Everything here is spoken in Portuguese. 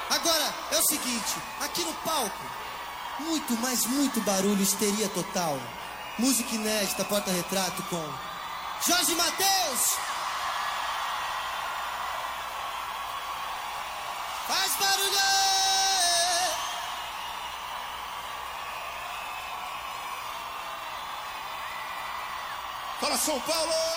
Agora, é o seguinte, aqui no palco, muito, mas muito barulho, histeria total. Música inédita, porta-retrato com Jorge Mateus. Faz barulho! Fala, São Paulo!